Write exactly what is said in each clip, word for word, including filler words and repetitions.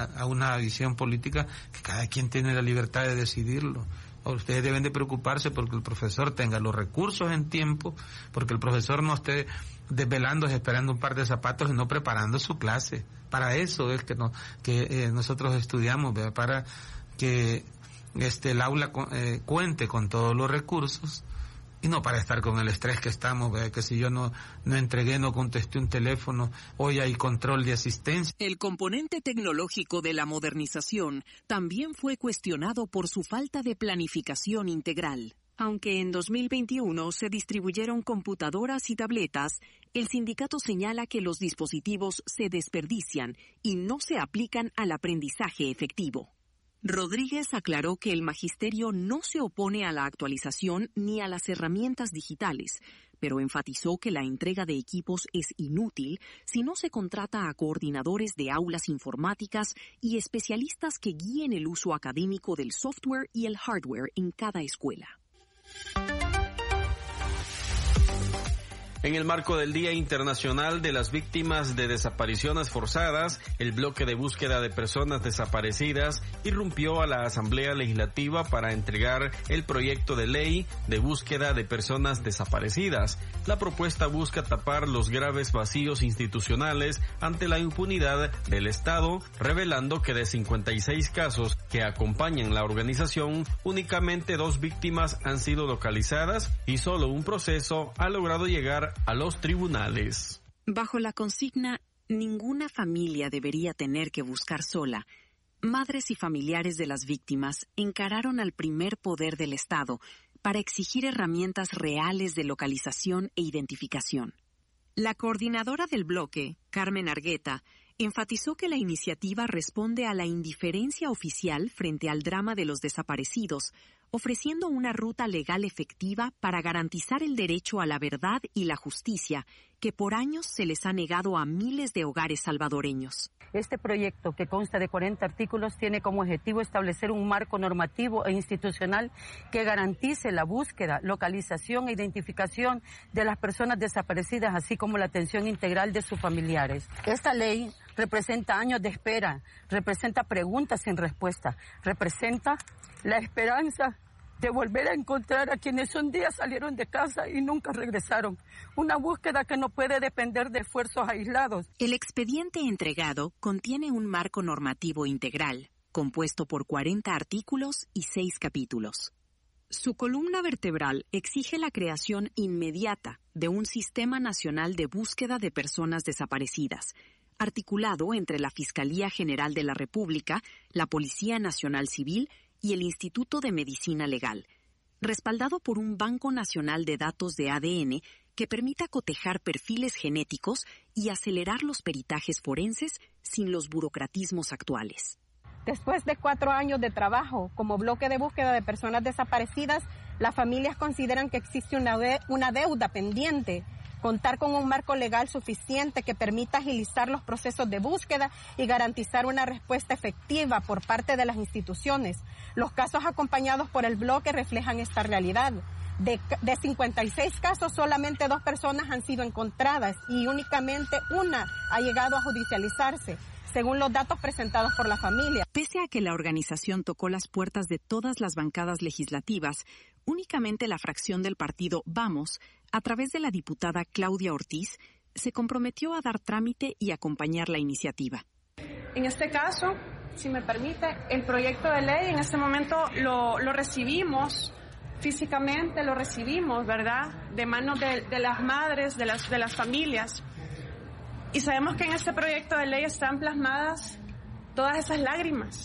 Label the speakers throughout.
Speaker 1: a una visión política que cada quien tiene la libertad de decidirlo. Ustedes deben de preocuparse porque el profesor tenga los recursos en tiempo, porque el profesor no esté desvelándose esperando un par de zapatos y no preparando su clase. Para eso es que no, que eh, nosotros estudiamos, ¿verdad? Para que este el aula eh, cuente con todos los recursos y no para estar con el estrés que estamos, ¿verdad? Que si yo no no entregué, no contesté un teléfono, hoy hay control de asistencia.
Speaker 2: El componente tecnológico de la modernización también fue cuestionado por su falta de planificación integral. Aunque en dos mil veintiuno se distribuyeron computadoras y tabletas, el sindicato señala que los dispositivos se desperdician y no se aplican al aprendizaje efectivo. Rodríguez aclaró que el magisterio no se opone a la actualización ni a las herramientas digitales, pero enfatizó que la entrega de equipos es inútil si no se contrata a coordinadores de aulas informáticas y especialistas que guíen el uso académico del software y el hardware en cada escuela.
Speaker 3: En el marco del Día Internacional de las Víctimas de Desapariciones Forzadas, el bloque de búsqueda de personas desaparecidas irrumpió a la Asamblea Legislativa para entregar el proyecto de ley de búsqueda de personas desaparecidas. La propuesta busca tapar los graves vacíos institucionales ante la impunidad del Estado, revelando que de cincuenta y seis casos que acompañan la organización, únicamente dos víctimas han sido localizadas y solo un proceso ha logrado llegar a los tribunales.
Speaker 2: Bajo la consigna "Ninguna familia debería tener que buscar sola", madres y familiares de las víctimas encararon al primer poder del Estado para exigir herramientas reales de localización e identificación. La coordinadora del bloque, Carmen Argueta, enfatizó que la iniciativa responde a la indiferencia oficial frente al drama de los desaparecidos, ofreciendo una ruta legal efectiva para garantizar el derecho a la verdad y la justicia que por años se les ha negado a miles de hogares salvadoreños.
Speaker 4: Este proyecto, que consta de cuarenta artículos, tiene como objetivo establecer un marco normativo e institucional que garantice la búsqueda, localización e identificación de las personas desaparecidas, así como la atención integral de sus familiares. Esta ley representa años de espera, representa preguntas sin respuesta, representa la esperanza de volver a encontrar a quienes un día salieron de casa y nunca regresaron. Una búsqueda que no puede depender de esfuerzos aislados.
Speaker 2: El expediente entregado contiene un marco normativo integral, compuesto por cuarenta artículos y seis capítulos. Su columna vertebral exige la creación inmediata de un Sistema Nacional de Búsqueda de Personas Desaparecidas, articulado entre la Fiscalía General de la República, la Policía Nacional Civil y el Instituto de Medicina Legal, respaldado por un Banco Nacional de Datos de A D N que permita cotejar perfiles genéticos y acelerar los peritajes forenses sin los burocratismos actuales.
Speaker 5: Después de cuatro años de trabajo como bloque de búsqueda de personas desaparecidas, las familias consideran que existe una, de- una deuda pendiente. Contar con un marco legal suficiente que permita agilizar los procesos de búsqueda y garantizar una respuesta efectiva por parte de las instituciones. Los casos acompañados por el bloque reflejan esta realidad. De, de cincuenta y seis casos, solamente dos personas han sido encontradas y únicamente una ha llegado a judicializarse, según los datos presentados por la familia.
Speaker 2: Pese a que la organización tocó las puertas de todas las bancadas legislativas, únicamente la fracción del partido Vamos, a través de la diputada Claudia Ortiz, se comprometió a dar trámite y acompañar la iniciativa.
Speaker 6: En este caso, si me permite, el proyecto de ley en este momento lo, lo recibimos físicamente, lo recibimos, ¿verdad?, de manos de, de las madres, de las, de las familias. Y sabemos que en este proyecto de ley están plasmadas todas esas lágrimas,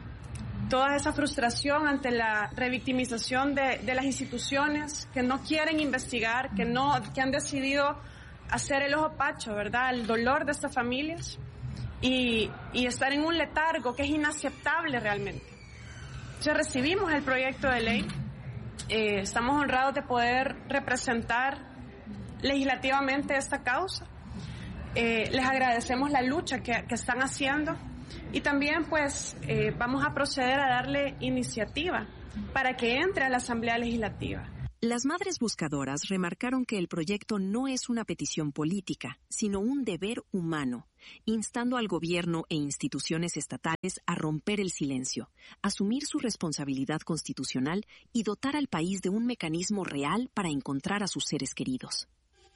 Speaker 6: toda esa frustración ante la revictimización de, de las instituciones que no quieren investigar, que no, que han decidido hacer el ojo pacho, ¿verdad?, el dolor de estas familias y, y estar en un letargo que es inaceptable realmente. Entonces recibimos el proyecto de ley, eh, estamos honrados de poder representar legislativamente esta causa. Eh, les agradecemos la lucha que, que están haciendo y también pues eh, vamos a proceder a darle iniciativa para que entre a la Asamblea Legislativa.
Speaker 2: Las madres buscadoras remarcaron que el proyecto no es una petición política, sino un deber humano, instando al gobierno e instituciones estatales a romper el silencio, asumir su responsabilidad constitucional y dotar al país de un mecanismo real para encontrar a sus seres queridos.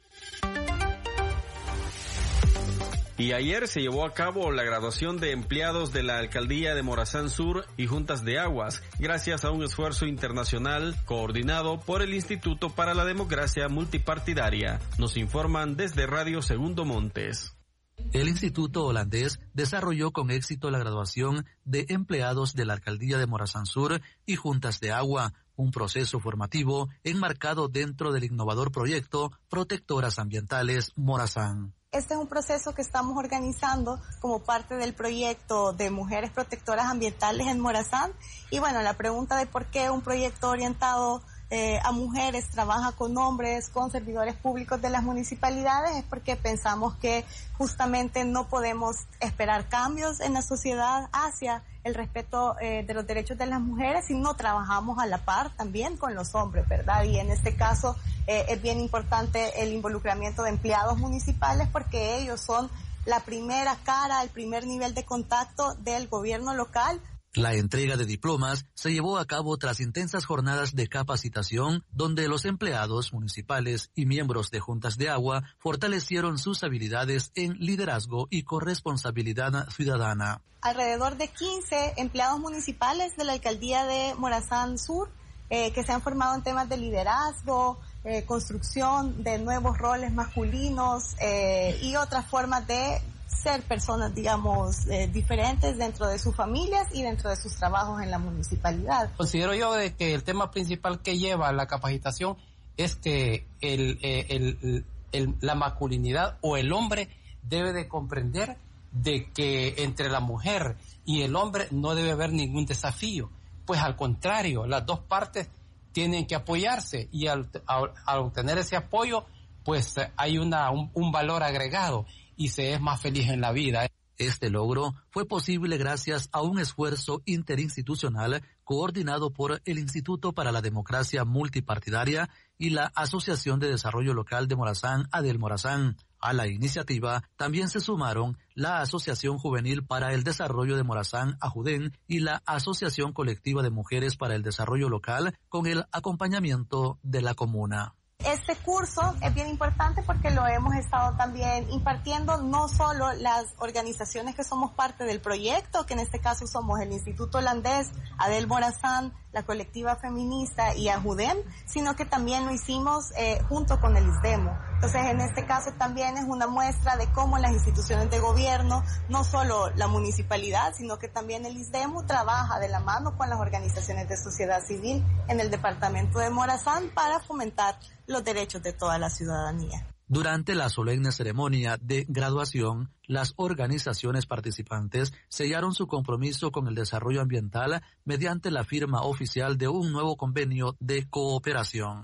Speaker 3: Y ayer se llevó a cabo la graduación de empleados de la Alcaldía de Morazán Sur y Juntas de Aguas, gracias a un esfuerzo internacional coordinado por el Instituto para la Democracia Multipartidaria. Nos informan desde Radio Segundo Montes.
Speaker 7: El Instituto Holandés desarrolló con éxito la graduación de empleados de la Alcaldía de Morazán Sur y Juntas de Agua, un proceso formativo enmarcado dentro del innovador proyecto Protectoras Ambientales Morazán.
Speaker 8: Este es un proceso que estamos organizando como parte del proyecto de Mujeres Protectoras Ambientales en Morazán. Y bueno, la pregunta de por qué un proyecto orientado eh, a mujeres trabaja con hombres, con servidores públicos de las municipalidades, es porque pensamos que justamente no podemos esperar cambios en la sociedad hacia el respeto eh, de los derechos de las mujeres si no trabajamos a la par también con los hombres, ¿verdad? Y en este caso eh, es bien importante el involucramiento de empleados municipales porque ellos son la primera cara, el primer nivel de contacto del gobierno local.
Speaker 7: La entrega de diplomas se llevó a cabo tras intensas jornadas de capacitación donde los empleados municipales y miembros de Juntas de Agua fortalecieron sus habilidades en liderazgo y corresponsabilidad ciudadana.
Speaker 8: Alrededor de quince empleados municipales de la Alcaldía de Morazán Sur eh, que se han formado en temas de liderazgo, eh, construcción de nuevos roles masculinos eh, y otras formas de ser personas, digamos, eh, diferentes dentro de sus familias y dentro de sus trabajos en la municipalidad.
Speaker 9: Considero yo de que el tema principal que lleva la capacitación es que el, eh, el, el, la masculinidad o el hombre debe de comprender de que entre la mujer y el hombre no debe haber ningún desafío, pues al contrario, las dos partes tienen que apoyarse y al, al, al obtener ese apoyo, pues hay una, un, un valor agregado y se es más feliz en la vida.
Speaker 7: Este logro fue posible gracias a un esfuerzo interinstitucional coordinado por el Instituto para la Democracia Multipartidaria y la Asociación de Desarrollo Local de Morazán, Adel Morazán. A la iniciativa también se sumaron la Asociación Juvenil para el Desarrollo de Morazán, AJUDEN, y la Asociación Colectiva de Mujeres para el Desarrollo Local con el acompañamiento de la comuna.
Speaker 8: Este curso es bien importante porque lo hemos estado también impartiendo no solo las organizaciones que somos parte del proyecto, que en este caso somos el Instituto Holandés, Adel Morazán, la Colectiva Feminista y AJUDEM, sino que también lo hicimos eh, junto con el ISDEMO. Entonces, en este caso también es una muestra de cómo las instituciones de gobierno, no solo la municipalidad, sino que también el ISDEMO trabaja de la mano con las organizaciones de sociedad civil en el departamento de Morazán para fomentar los derechos de toda la ciudadanía.
Speaker 7: Durante la solemne ceremonia de graduación, las organizaciones participantes sellaron su compromiso con el desarrollo ambiental mediante la firma oficial de un nuevo convenio de cooperación.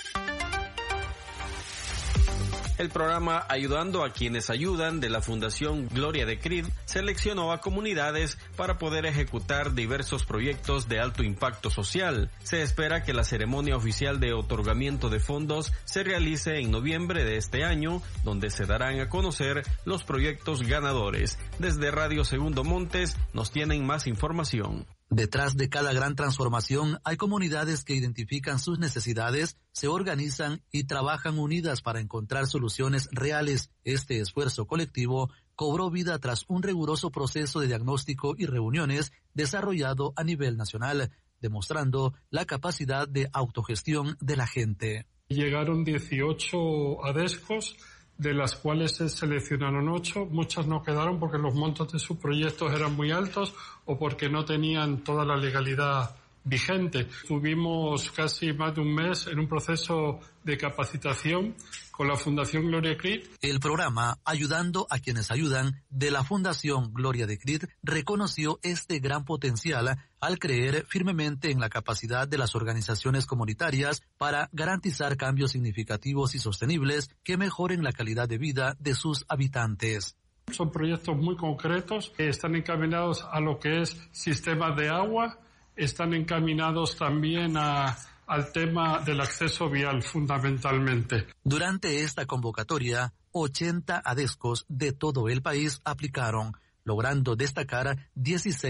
Speaker 3: El programa Ayudando a quienes ayudan de la Fundación Gloria de Crid seleccionó a comunidades para poder ejecutar diversos proyectos de alto impacto social. Se espera que la ceremonia oficial de otorgamiento de fondos se realice en noviembre de este año, donde se darán a conocer los proyectos ganadores. Desde Radio Segundo Montes nos tienen más información.
Speaker 7: Detrás de cada gran transformación hay comunidades que identifican sus necesidades, se organizan y trabajan unidas para encontrar soluciones reales. Este esfuerzo colectivo cobró vida tras un riguroso proceso de diagnóstico y reuniones desarrollado a nivel nacional, demostrando la capacidad de autogestión de la gente.
Speaker 10: Llegaron dieciocho adescos, de las cuales se seleccionaron ocho. Muchas no quedaron porque los montos de sus proyectos eran muy altos o porque no tenían toda la legalidad vigente. Tuvimos casi más de un mes en un proceso de capacitación con la Fundación Gloria de Crid.
Speaker 7: El programa Ayudando a quienes ayudan de la Fundación Gloria de Crid reconoció este gran potencial al creer firmemente en la capacidad de las organizaciones comunitarias para garantizar cambios significativos y sostenibles que mejoren la calidad de vida de sus habitantes.
Speaker 10: Son proyectos muy concretos que están encaminados a lo que es sistemas de agua, están encaminados también a, al tema del acceso vial fundamentalmente.
Speaker 7: Durante esta convocatoria, ochenta ADESCOs de todo el país aplicaron, logrando destacar dieciséis